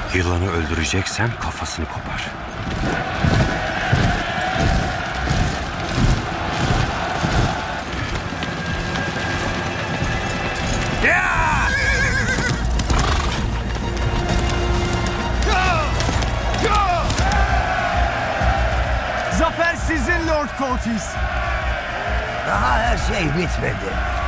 Yılanı öldüreceksen kafasını kopar. Zafer sizin Lord Coatis. Daha her şey bitmedi.